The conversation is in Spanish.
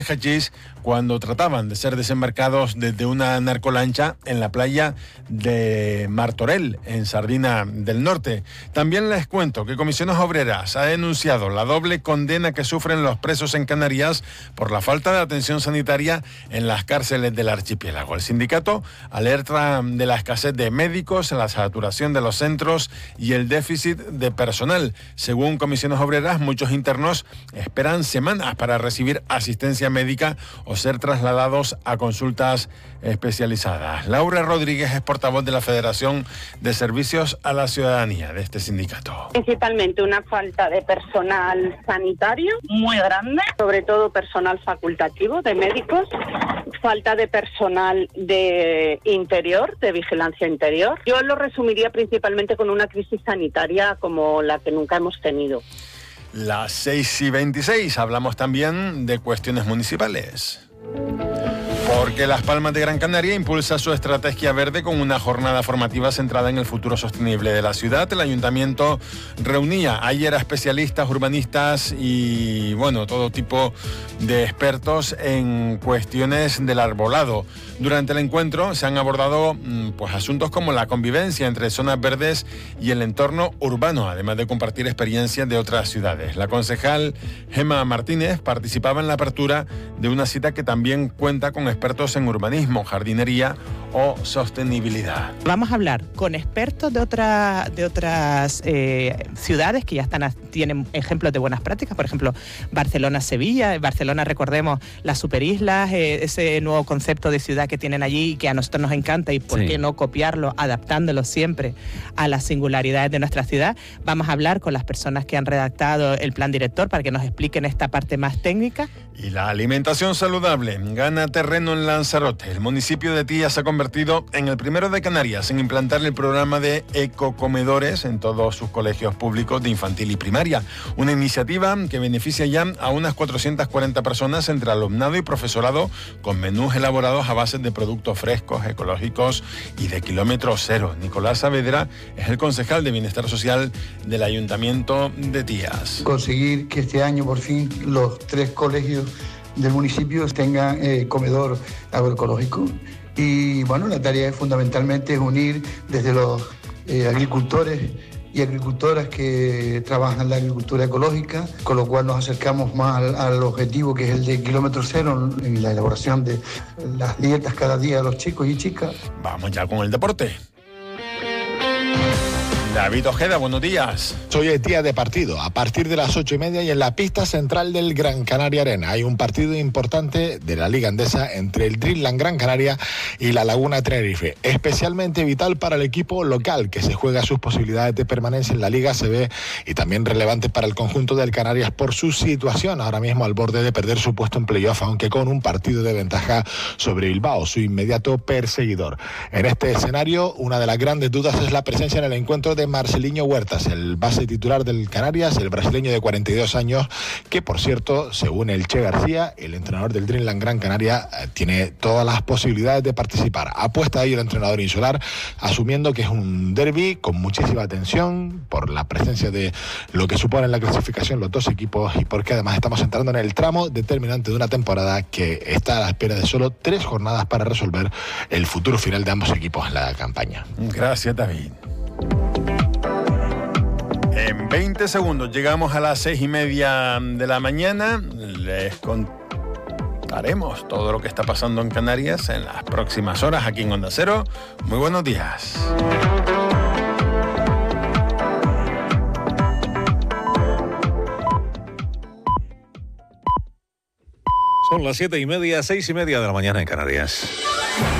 hachís cuando trataban de ser desembarcados desde una narcolancha en la playa de Martorell, en Sardina del Norte. También les cuento que Comisiones Obreras ha denunciado la doble condena que sufren los presos en Canarias por la falta de atención sanitaria en las cárceles del archipiélago. El sindicato alerta de la escasez de médicos, la saturación de los centros y el déficit de personal. Según Comisiones Obreras, muchos internos esperan semanas para recibir asistencia médica o ser trasladados a consultas especializadas. Laura Rodríguez es portavoz de la Federación de Servicios a la Ciudadanía de este sindicato. Principalmente una falta de personal sanitario muy grande, sobre todo personal facultativo de médicos, falta de personal de interior, de vigilancia interior. Yo lo resumiría principalmente con una crisis sanitaria como la que nunca hemos tenido. Las 6:26, hablamos también de cuestiones municipales. Porque Las Palmas de Gran Canaria impulsa su estrategia verde con una jornada formativa centrada en el futuro sostenible de la ciudad. El ayuntamiento reunía ayer a especialistas, urbanistas y, todo tipo de expertos en cuestiones del arbolado. Durante el encuentro se han abordado asuntos como la convivencia entre zonas verdes y el entorno urbano, además de compartir experiencias de otras ciudades. La concejal Gemma Martínez participaba en la apertura de una cita que también cuenta con expertos en urbanismo, jardinería o sostenibilidad. Vamos a hablar con expertos de otras ciudades que ya tienen ejemplos de buenas prácticas, por ejemplo, Barcelona-Sevilla. Barcelona, recordemos, las superislas, ese nuevo concepto de ciudad que tienen allí y que a nosotros nos encanta, y por qué no copiarlo, adaptándolo siempre a las singularidades de nuestra ciudad. Vamos a hablar con las personas que han redactado el plan director para que nos expliquen esta parte más técnica. Y la alimentación saludable gana terreno en Lanzarote. El municipio de Tía se ha convertido en el primero de Canarias en implantar el programa de ecocomedores en todos sus colegios públicos de infantil y primaria. Una iniciativa que beneficia ya a unas 440 personas entre alumnado y profesorado, con menús elaborados a base de productos frescos, ecológicos y de kilómetro cero. Nicolás Saavedra es el concejal de Bienestar Social del Ayuntamiento de Tías. Conseguir que este año por fin los 3 colegios del municipio tengan comedor agroecológico. Y la tarea fundamentalmente es unir desde los agricultores y agricultoras que trabajan en la agricultura ecológica, con lo cual nos acercamos más al objetivo que es el de kilómetro cero en la elaboración de las dietas cada día de los chicos y chicas. Vamos ya con el deporte. David Ojeda, buenos días. Hoy es día de partido, a partir de las 8:30 y en la pista central del Gran Canaria Arena. Hay un partido importante de la Liga Endesa entre el Dreamland Gran Canaria y la Laguna Tenerife, especialmente vital para el equipo local, que se juega sus posibilidades de permanencia en la Liga ACB, y también relevante para el conjunto del Canarias por su situación ahora mismo al borde de perder su puesto en playoff, aunque con un partido de ventaja sobre Bilbao, su inmediato perseguidor. En este escenario, una de las grandes dudas es la presencia en el encuentro de Marceliño Huertas, el base titular del Canarias, el brasileño de 42 años, que por cierto, según el Che García, el entrenador del Dreamland Gran Canaria, tiene todas las posibilidades de participar. Apuesta ahí el entrenador insular, asumiendo que es un derbi con muchísima tensión por la presencia de lo que supone la clasificación los dos equipos, y porque además estamos entrando en el tramo determinante de una temporada que está a la espera de solo 3 jornadas para resolver el futuro final de ambos equipos en la campaña. Gracias, David. En 20 segundos llegamos a las 6:30 de la mañana. Les contaremos todo lo que está pasando en Canarias en las próximas horas aquí en Onda Cero. Muy buenos días. Son las 7:30, 6:30 de la mañana en Canarias.